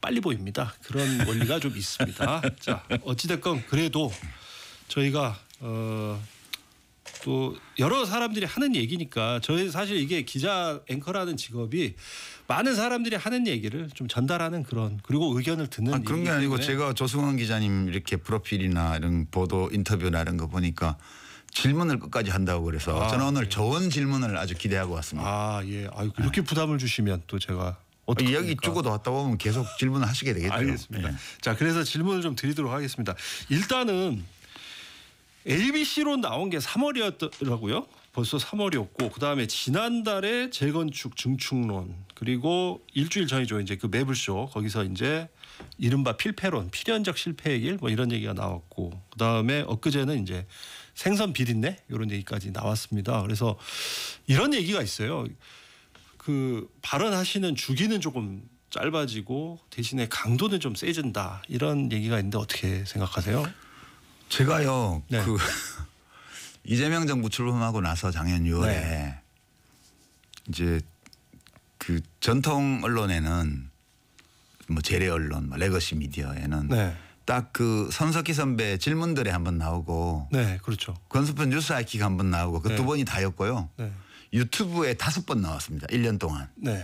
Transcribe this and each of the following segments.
빨리 보입니다. 그런 원리가 좀 있습니다. 자, 어찌됐건 그래도 저희가 또 여러 사람들이 하는 얘기니까 저희 사실 이게 기자 앵커라는 직업이 많은 사람들이 하는 얘기를 좀 전달하는 그리고 의견을 듣는 그런 게 아니고 제가 조승원 기자님 이렇게 프로필이나 이런 보도 인터뷰나 이런 거 보니까 질문을 끝까지 한다고 그래서 저는 오늘 좋은 질문을 아주 기대하고 왔습니다. 아, 예. 아유, 이렇게 부담을 주시면 또 제가 어떻게 여기 주고도 왔다 보면 계속 질문을 하시게 되겠죠. 알겠습니다. 네. 자, 그래서 질문을 좀 드리도록 하겠습니다. 일단은 ABC로 나온 게 3월이었더라고요. 벌써 3월이었고 그다음에 지난달에 재건축 증축론 그리고 일주일 전이죠. 이제 그 매블쇼 거기서 이제 이른바 필패론, 필연적 실패의 길 뭐 이런 얘기가 나왔고 그다음에 엊그제는 이제 생선 비린내 이런 얘기까지 나왔습니다. 그래서 이런 얘기가 있어요. 그 발언하시는 주기는 조금 짧아지고 대신에 강도는 좀 세진다 이런 얘기가 있는데 어떻게 생각하세요? 제가요. 네. 그 이재명 정부 출범하고 나서 작년 6월에 네. 이제 그 전통 언론에는 뭐 재래 언론, 뭐 레거시 미디어에는 네. 딱 그 손석희 선배 질문들에 한번 나오고 네, 그렇죠. 권수편 뉴스 하이킥 한번 나오고 그 네. 두 번이 다였고요. 네. 유튜브에 5번 나왔습니다. 1년 동안. 네.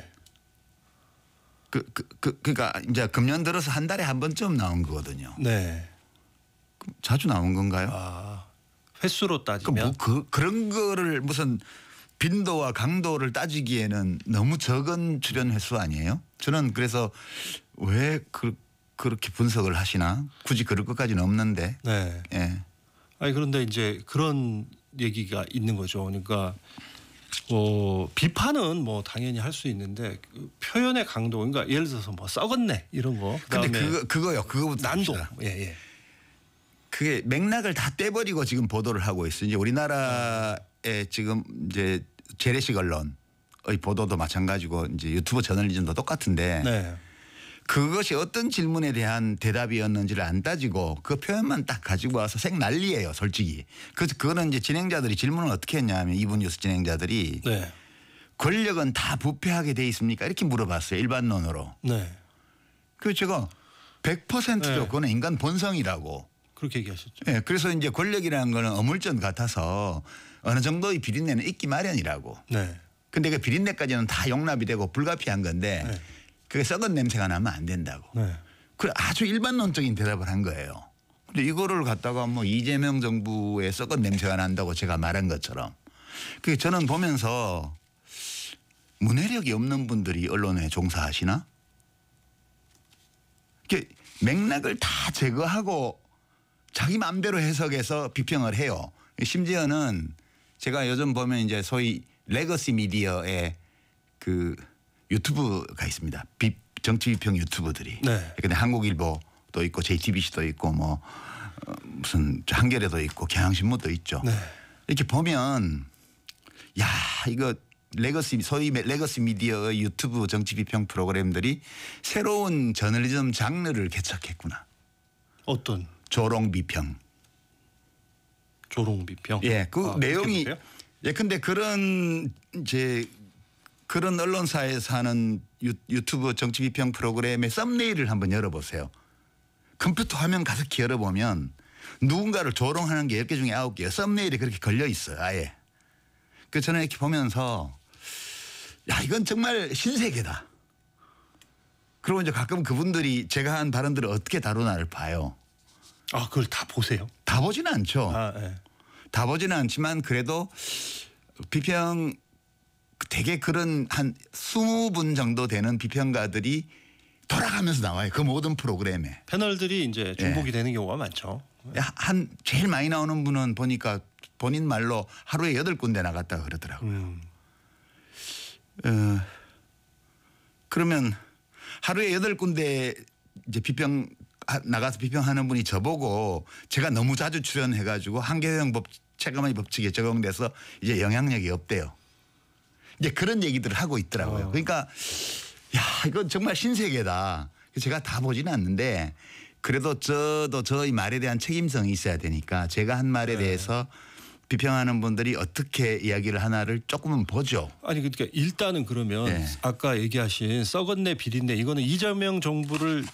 그러니까 이제 금년 들어서 한 달에 한 번쯤 나온 거거든요. 네. 자주 나온 건가요? 아, 횟수로 따지면 그런 거를 무슨 빈도와 강도를 따지기에는 너무 적은 출연 횟수 아니에요? 저는 그래서 왜 그렇게 분석을 하시나? 굳이 그럴 것까지는 없는데. 네. 예. 아니 그런데 이제 그런 얘기가 있는 거죠. 그러니까 비판은 뭐 당연히 할 수 있는데 그 표현의 강도, 그러니까 예를 들어서 뭐 썩었네 이런 거. 근데 그거부터 난도. 봅시다. 예. 그게 맥락을 다 떼버리고 지금 보도를 하고 있어요. 이제 우리나라에 지금 이제 재래식 언론의 보도도 마찬가지고 이제 유튜브 저널리즘도 똑같은데 네. 그것이 어떤 질문에 대한 대답이었는지를 안 따지고 그 표현만 딱 가지고 와서 생 난리예요, 솔직히. 그거는 이제 진행자들이 질문을 어떻게 했냐면 이분 뉴스 진행자들이 네. 권력은 다 부패하게 돼 있습니까? 이렇게 물어봤어요, 일반론으로. 네. 그래서 제가 100%죠. 네. 그거는 인간 본성이라고. 그렇게 얘기하셨죠. 네, 그래서 이제 권력이라는 거는 어물전 같아서 어느 정도의 비린내는 있기 마련이라고. 네. 근데 그 비린내까지는 다 용납이 되고 불가피한 건데 네. 그게 썩은 냄새가 나면 안 된다고. 네. 그래 아주 일반론적인 대답을 한 거예요. 근데 이거를 갖다가 뭐 이재명 정부의 썩은 냄새가 난다고 제가 말한 것처럼. 그 저는 보면서 문해력이 없는 분들이 언론에 종사하시나? 이렇게 맥락을 다 제거하고 자기 마음대로 해석해서 비평을 해요. 심지어는 제가 요즘 보면 이제 소위 레거시 미디어의 그 유튜브가 있습니다. 정치 비평 유튜브들이. 네. 근데 한국일보도 있고 JTBC도 있고 뭐 무슨 한겨레도 있고 경향신문도 있죠. 네. 이렇게 보면 야 이거 소위 레거시 미디어의 유튜브 정치 비평 프로그램들이 새로운 저널리즘 장르를 개척했구나. 어떤? 조롱비평. 조롱비평. 예, 그 내용이 보세요? 예, 근데 그런 언론사에서 하는 유튜브 정치 비평 프로그램의 썸네일을 한번 열어보세요. 컴퓨터 화면 가득히 열어보면 누군가를 조롱하는 게 10개 중에 9개예요. 썸네일이 그렇게 걸려 있어요, 아예. 그래서 저는 이렇게 보면서 야, 이건 정말 신세계다. 그리고 이제 가끔 그분들이 제가 한 발언들을 어떻게 다루나를 봐요. 아, 그걸 다 보세요? 다 보지는 않죠. 아, 네. 다 보지는 않지만 그래도 비평 되게 그런 한 20분 정도 되는 비평가들이 돌아가면서 나와요. 그 모든 프로그램에. 패널들이 이제 중복이 되는 경우가 많죠. 한 제일 많이 나오는 분은 보니까 본인 말로 하루에 8군데 나갔다 그러더라고요. 그러면 하루에 8군데 이제 나가서 비평하는 분이 저보고 제가 너무 자주 출연해가지고 한계형 체감의 법칙에 적용돼서 이제 영향력이 없대요. 이제 그런 얘기들을 하고 있더라고요. 그러니까 야 이건 정말 신세계다. 제가 다 보지는 않는데 그래도 저도 저의 말에 대한 책임성이 있어야 되니까 제가 한 말에 대해서 비평하는 분들이 어떻게 이야기를 하나를 조금은 보죠. 아니 그러니까 일단은 그러면 아까 얘기하신 썩었네 비린내 이거는 이재명 정부를